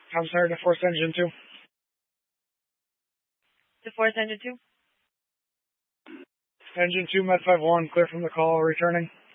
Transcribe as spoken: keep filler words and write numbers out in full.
I'm sorry, to Force Engine two. To Force Engine two? Engine two, Med five one, clear from the call, returning.